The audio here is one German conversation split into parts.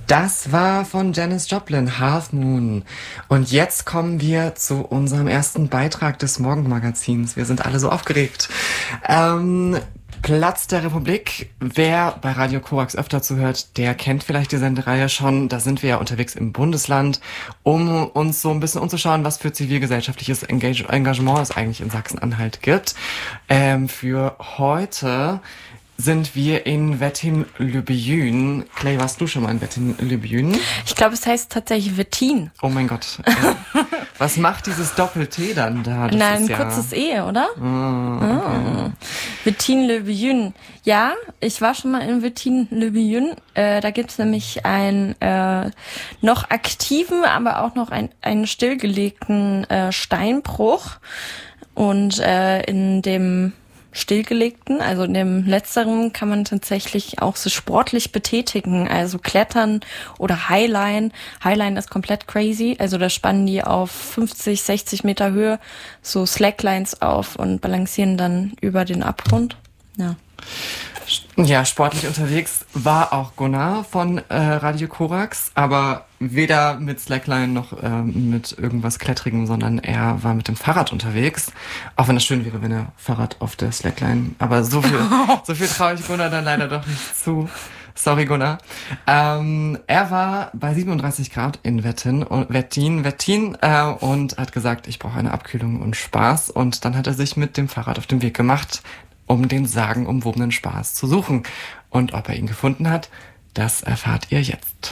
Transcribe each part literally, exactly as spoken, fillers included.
Das war von Janis Joplin, Half Moon. Und jetzt kommen wir zu unserem ersten Beitrag des Morgenmagazins. Wir sind alle so aufgeregt. Ähm, Platz der Republik. Wer bei Radio Korax öfter zuhört, der kennt vielleicht die Sendereihe schon. Da sind wir ja unterwegs im Bundesland, um uns so ein bisschen umzuschauen, was für zivilgesellschaftliches Engage- Engagement es eigentlich in Sachsen-Anhalt gibt. Ähm, für heute sind wir in Wettin-le-Bjün. Clay, warst du schon mal in Wettin-le-Bjün? Ich glaube, es heißt tatsächlich Wettin. Oh mein Gott. Äh, was macht dieses Doppel-T dann da? Das Nein, ein ist ja kurzes E, oder? Oh, okay. Oh. Wettin-le-Bjün. Ja, ich war schon mal in Wettin-le-Bjün. Äh, da gibt's nämlich einen äh, noch aktiven, aber auch noch ein, einen stillgelegten äh, Steinbruch. Und äh, in dem stillgelegten, also in dem letzteren, kann man tatsächlich auch so sportlich betätigen, also klettern oder Highline. Highline ist komplett crazy, also da spannen die auf fünfzig, sechzig Meter Höhe so Slacklines auf und balancieren dann über den Abgrund. Ja. Ja, sportlich unterwegs war auch Gunnar von äh, Radio Korax, aber weder mit Slackline noch äh, mit irgendwas Klettrigem, sondern er war mit dem Fahrrad unterwegs. Auch wenn es schön wäre, wenn er Fahrrad auf der Slackline, aber so viel, so viel traue ich Gunnar dann leider doch nicht zu. Sorry, Gunnar. Ähm, er war bei siebenunddreißig Grad in Wettin, Wettin, Wettin äh, und hat gesagt, ich brauche eine Abkühlung und Spaß. Und dann hat er sich mit dem Fahrrad auf den Weg gemacht, um den sagenumwobenen Spaß zu suchen. Und ob er ihn gefunden hat, das erfahrt ihr jetzt.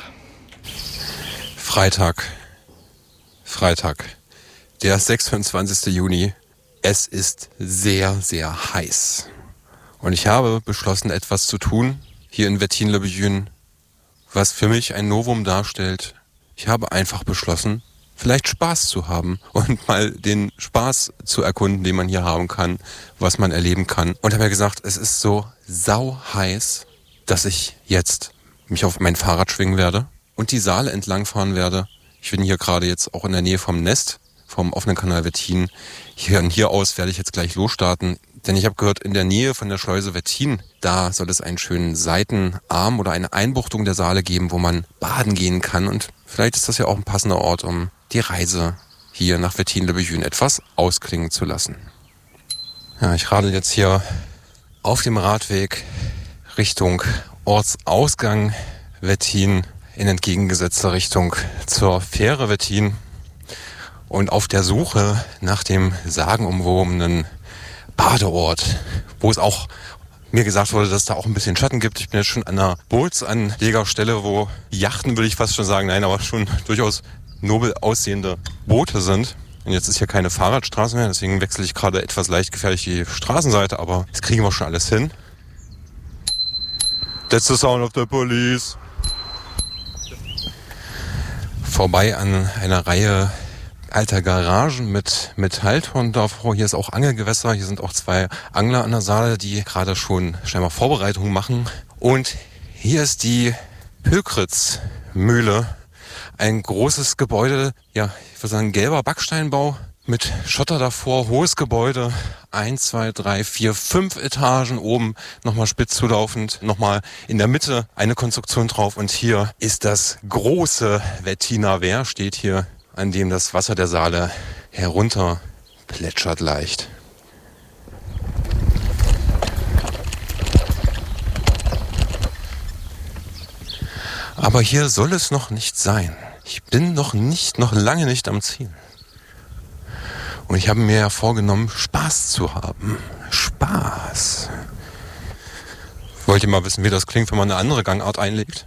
Freitag. Freitag. Der sechsundzwanzigster Juni. Es ist sehr, sehr heiß. Und ich habe beschlossen, etwas zu tun, hier in Wettin-le-Bjün, was für mich ein Novum darstellt. Ich habe einfach beschlossen, vielleicht Spaß zu haben und mal den Spaß zu erkunden, den man hier haben kann, was man erleben kann. Und habe mir gesagt, es ist so sau heiß, dass ich jetzt mich auf mein Fahrrad schwingen werde und die Saale entlangfahren werde. Ich bin hier gerade jetzt auch in der Nähe vom Nest, vom offenen Kanal Wettin. Hier, und hier aus werde ich jetzt gleich losstarten, denn ich habe gehört, in der Nähe von der Schleuse Wettin, da soll es einen schönen Seitenarm oder eine Einbuchtung der Saale geben, wo man baden gehen kann. Und vielleicht ist das ja auch ein passender Ort, um die Reise hier nach Wettin-le-Bjün etwas ausklingen zu lassen. Ja, ich radel jetzt hier auf dem Radweg Richtung Ortsausgang Wettin in entgegengesetzter Richtung zur Fähre Wettin und auf der Suche nach dem sagenumwobenen Badeort, wo es auch mir gesagt wurde, dass es da auch ein bisschen Schatten gibt. Ich bin jetzt schon an einer Bootsanlegerstelle, wo Yachten, würde ich fast schon sagen, nein, aber schon durchaus nobel aussehende Boote sind. Und jetzt ist hier keine Fahrradstraße mehr, deswegen wechsle ich gerade etwas leicht gefährlich die Straßenseite, aber das kriegen wir schon alles hin. That's the sound of the police. Vorbei an einer Reihe alter Garagen mit Metalltonnen davor. Hier ist auch Angelgewässer. Hier sind auch zwei Angler an der Saale, die gerade schon scheinbar Vorbereitungen machen. Und hier ist die Pökritz-Mühle. Ein großes Gebäude, ja, ich würde sagen, gelber Backsteinbau mit Schotter davor, hohes Gebäude, eins, zwei, drei, vier, fünf Etagen oben, nochmal spitz zulaufend, nochmal in der Mitte eine Konstruktion drauf und hier ist das große Wettiner Wehr, steht hier, an dem das Wasser der Saale herunter plätschert leicht. Aber hier soll es noch nicht sein. Ich bin noch nicht, noch lange nicht am Ziel. Und ich habe mir ja vorgenommen, Spaß zu haben. Spaß. Wollt ihr mal wissen, wie das klingt, wenn man eine andere Gangart einlegt?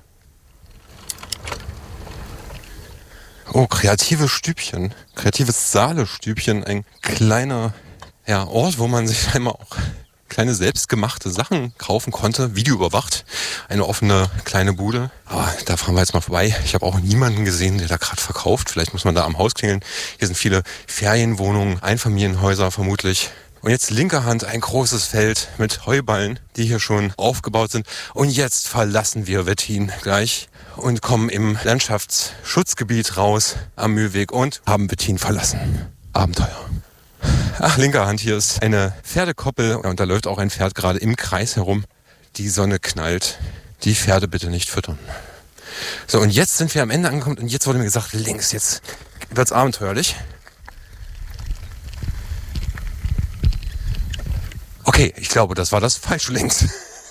Oh, kreative Stübchen. Kreatives Saale-Stübchen. Ein kleiner ja, Ort, wo man sich einmal auch kleine selbstgemachte Sachen kaufen konnte, videoüberwacht. Eine offene kleine Bude. Aber da fahren wir jetzt mal vorbei. Ich habe auch niemanden gesehen, der da gerade verkauft. Vielleicht muss man da am Haus klingeln. Hier sind viele Ferienwohnungen, Einfamilienhäuser vermutlich. Und jetzt linker Hand ein großes Feld mit Heuballen, die hier schon aufgebaut sind. Und jetzt verlassen wir Wettin gleich und kommen im Landschaftsschutzgebiet raus am Mühlweg und haben Wettin verlassen. Abenteuer. Ach, linker Hand, hier ist eine Pferdekoppel und da läuft auch ein Pferd gerade im Kreis herum. Die Sonne knallt. Die Pferde bitte nicht füttern. So, und jetzt sind wir am Ende angekommen und jetzt wurde mir gesagt, links, jetzt wird's abenteuerlich. Okay, ich glaube, das war das falsche links.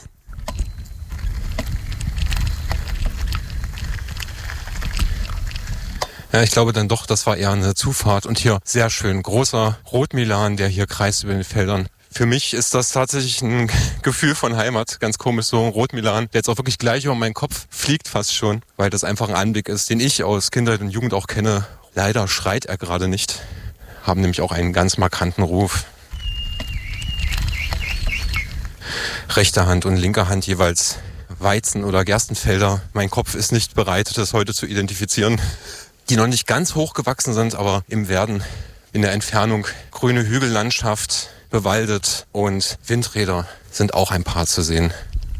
Ja, ich glaube dann doch, das war eher eine Zufahrt. Und hier sehr schön großer Rotmilan, der hier kreist über den Feldern. Für mich ist das tatsächlich ein Gefühl von Heimat, ganz komisch, so ein Rotmilan, der jetzt auch wirklich gleich über meinen Kopf fliegt fast schon, weil das einfach ein Anblick ist, den ich aus Kindheit und Jugend auch kenne. Leider schreit er gerade nicht, haben nämlich auch einen ganz markanten Ruf. Rechte Hand und linke Hand jeweils Weizen- oder Gerstenfelder. Mein Kopf ist nicht bereit, das heute zu identifizieren. Die noch nicht ganz hoch gewachsen sind, aber im Werden, in der Entfernung, grüne Hügellandschaft, bewaldet und Windräder sind auch ein paar zu sehen.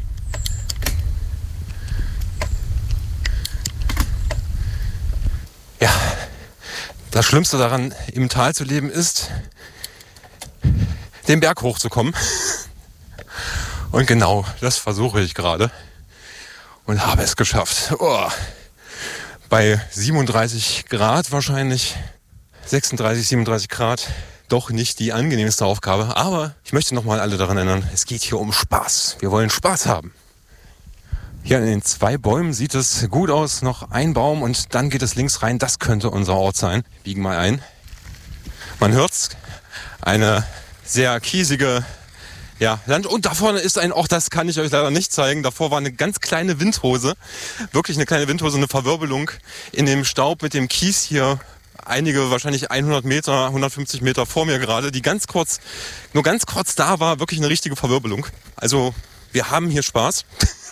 Ja, das Schlimmste daran, im Tal zu leben, ist, den Berg hochzukommen. Und genau, das versuche ich gerade und habe es geschafft. Oh. Bei siebenunddreißig Grad wahrscheinlich, sechsunddreißig, siebenunddreißig Grad, doch nicht die angenehmste Aufgabe. Aber ich möchte nochmal alle daran erinnern, es geht hier um Spaß. Wir wollen Spaß haben. Hier an den zwei Bäumen sieht es gut aus, noch ein Baum und dann geht es links rein. Das könnte unser Ort sein. Biegen mal ein. Man hört's, eine sehr kiesige Ja, Land. Und da vorne ist ein Ort, das kann ich euch leider nicht zeigen. Davor war eine ganz kleine Windhose. Wirklich eine kleine Windhose, eine Verwirbelung in dem Staub mit dem Kies hier. Einige, wahrscheinlich hundert Meter, hundertfünfzig Meter vor mir gerade, die ganz kurz, nur ganz kurz da war. Wirklich eine richtige Verwirbelung. Also, wir haben hier Spaß.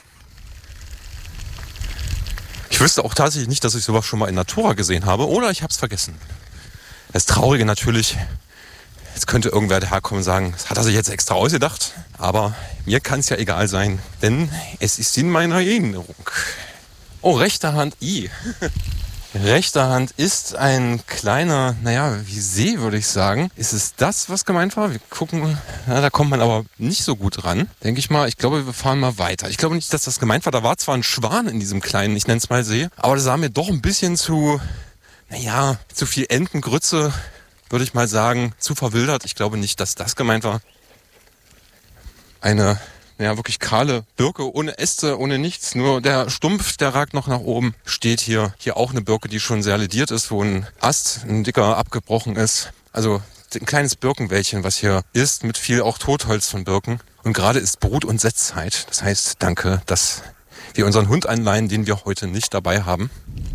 Ich wüsste auch tatsächlich nicht, dass ich sowas schon mal in Natura gesehen habe. Oder ich habe es vergessen. Das Traurige natürlich, jetzt könnte irgendwer daherkommen und sagen, das hat er sich jetzt extra ausgedacht. Aber mir kann es ja egal sein, denn es ist in meiner Erinnerung. Oh, rechte Hand, I. Rechte Hand ist ein kleiner, naja, wie See, würde ich sagen. Ist es das, was gemeint war? Wir gucken, na, da kommt man aber nicht so gut ran, denke ich mal. Ich glaube, wir fahren mal weiter. Ich glaube nicht, dass das gemeint war. Da war zwar ein Schwan in diesem kleinen, ich nenne es mal See, aber das sah mir doch ein bisschen zu, naja, zu viel Entengrütze, würde ich mal sagen, zu verwildert. Ich glaube nicht, dass das gemeint war. Eine, ja, wirklich kahle Birke ohne Äste, ohne nichts. Nur der Stumpf, der ragt noch nach oben. Steht hier. Hier auch eine Birke, die schon sehr lediert ist, wo ein Ast, ein dicker, abgebrochen ist. Also ein kleines Birkenwäldchen, was hier ist, mit viel auch Totholz von Birken. Und gerade ist Brut- und Setzzeit. Das heißt, danke, dass wir unseren Hund anleihen, den wir heute nicht dabei haben.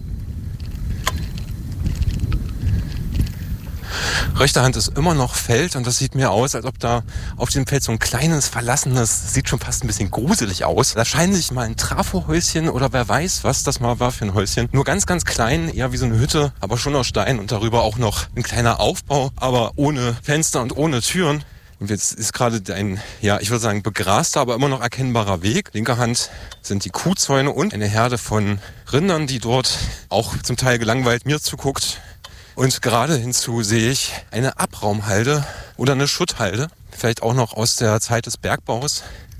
Rechte Hand ist immer noch Feld und das sieht mir aus, als ob da auf dem Feld so ein kleines, verlassenes, sieht schon fast ein bisschen gruselig aus. Da scheint sich mal ein Trafohäuschen oder wer weiß, was das mal war für ein Häuschen. Nur ganz, ganz klein, eher wie so eine Hütte, aber schon aus Stein und darüber auch noch ein kleiner Aufbau, aber ohne Fenster und ohne Türen. Und jetzt ist gerade ein, ja, ich würde sagen, begraster, aber immer noch erkennbarer Weg. Linker Hand sind die Kuhzäune und eine Herde von Rindern, die dort auch zum Teil gelangweilt mir zuguckt. Und gerade hinzu sehe ich eine Abraumhalde oder eine Schutthalde, vielleicht auch noch aus der Zeit des Bergbaus.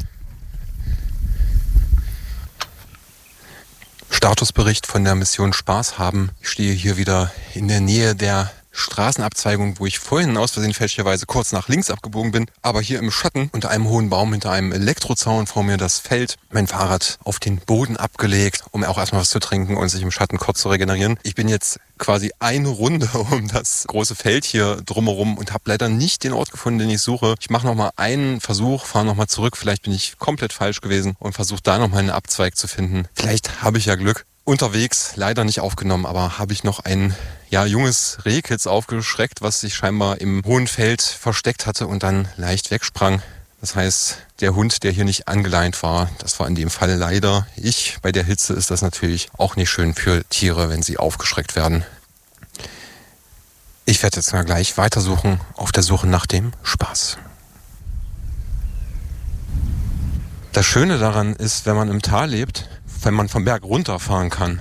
Statusbericht von der Mission Spaß haben. Ich stehe hier wieder in der Nähe der Straßenabzweigung, wo ich vorhin aus Versehen fälschlicherweise kurz nach links abgebogen bin, aber hier im Schatten unter einem hohen Baum hinter einem Elektrozaun vor mir das Feld, mein Fahrrad auf den Boden abgelegt, um auch erstmal was zu trinken und sich im Schatten kurz zu regenerieren. Ich bin jetzt quasi eine Runde um das große Feld hier drumherum und habe leider nicht den Ort gefunden, den ich suche. Ich mache nochmal einen Versuch, fahre nochmal zurück, vielleicht bin ich komplett falsch gewesen und versuche da nochmal einen Abzweig zu finden. Vielleicht habe ich ja Glück. Unterwegs, leider nicht aufgenommen, aber habe ich noch ein ja, junges Rehkitz aufgeschreckt, was sich scheinbar im hohen Feld versteckt hatte und dann leicht wegsprang. Das heißt, der Hund, der hier nicht angeleint war, das war in dem Fall leider ich. Bei der Hitze ist das natürlich auch nicht schön für Tiere, wenn sie aufgeschreckt werden. Ich werde jetzt mal gleich weitersuchen auf der Suche nach dem Spaß. Das Schöne daran ist, wenn man im Tal lebt, wenn man vom Berg runterfahren kann.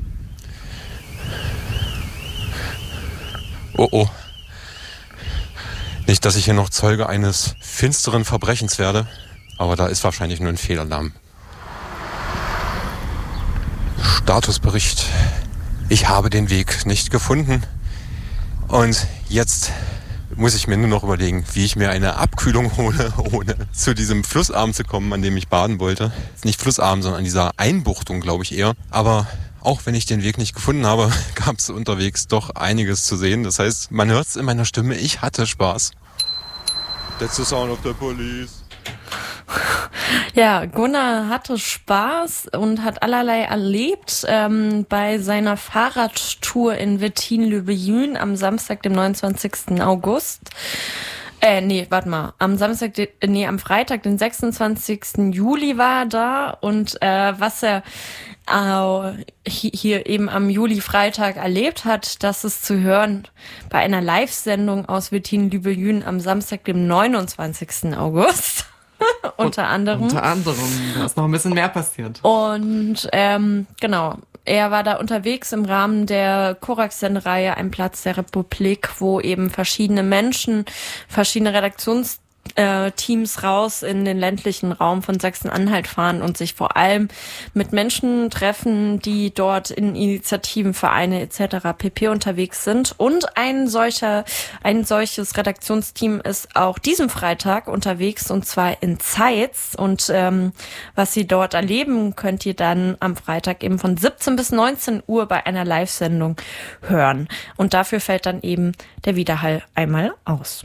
Oh oh. Nicht, dass ich hier noch Zeuge eines finsteren Verbrechens werde, aber da ist wahrscheinlich nur ein Fehlalarm. Statusbericht. Ich habe den Weg nicht gefunden. Und jetzt muss ich mir nur noch überlegen, wie ich mir eine Abkühlung hole, ohne zu diesem Flussarm zu kommen, an dem ich baden wollte. Nicht Flussarm, sondern an dieser Einbuchtung, glaube ich eher. Aber auch wenn ich den Weg nicht gefunden habe, gab es unterwegs doch einiges zu sehen. Das heißt, man hört es in meiner Stimme, ich hatte Spaß. That's the sound of the police. Ja, Gunnar hatte Spaß und hat allerlei erlebt ähm, bei seiner Fahrradtour in Wettin-le-Billun am Samstag, dem neunundzwanzigsten August. Äh, nee, warte mal. Am Samstag, nee, am Freitag, den sechsundzwanzigsten Juli war er da und äh, was er äh, hier eben am Juli-Freitag erlebt hat, das ist zu hören bei einer Live-Sendung aus Wettin-le-Billun am Samstag, dem neunundzwanzigsten August. Unter anderem. Unter anderem. Da ist noch ein bisschen mehr passiert. Und ähm, genau, er war da unterwegs im Rahmen der Korax-Sendereihe Ein Platz der Republik, wo eben verschiedene Menschen, verschiedene Redaktions äh, Teams raus in den ländlichen Raum von Sachsen-Anhalt fahren und sich vor allem mit Menschen treffen, die dort in Initiativen, Vereine et cetera pp. Unterwegs sind. Und ein solcher, ein solches Redaktionsteam ist auch diesen Freitag unterwegs, und zwar in Zeitz. Und ähm, was sie dort erleben, könnt ihr dann am Freitag eben von siebzehn bis neunzehn Uhr bei einer Live-Sendung hören. Und dafür fällt dann eben der Widerhall einmal aus.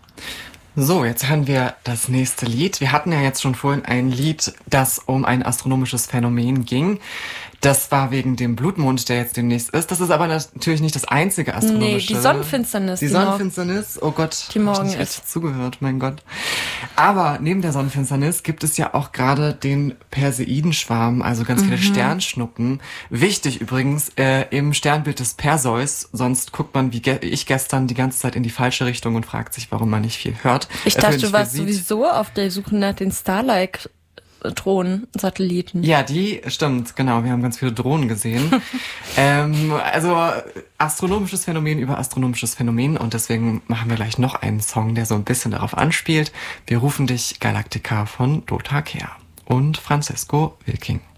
So, jetzt hören wir das nächste Lied. Wir hatten ja jetzt schon vorhin ein Lied, das um ein astronomisches Phänomen ging. Das war wegen dem Blutmond, der jetzt demnächst ist. Das ist aber natürlich nicht das einzige astronomische. Nee, die Sonnenfinsternis. Die, die Sonnenfinsternis, oh Gott. Die morgen hab ich nicht ist. richtig zugehört, mein Gott. Aber neben der Sonnenfinsternis gibt es ja auch gerade den Perseidenschwarm, also ganz viele mhm. Sternschnuppen. Wichtig übrigens, äh, im Sternbild des Perseus, sonst guckt man wie ge- ich gestern die ganze Zeit in die falsche Richtung und fragt sich, warum man nicht viel hört. Ich äh, dachte, du warst sieht. sowieso auf der Suche nach den Starlight Drohnen-Satelliten. Ja, die, stimmt, genau. Wir haben ganz viele Drohnen gesehen. ähm, also astronomisches Phänomen über astronomisches Phänomen, und deswegen machen wir gleich noch einen Song, der so ein bisschen darauf anspielt. Wir rufen dich Galactica von Dota Kehr und Francesco Wilking.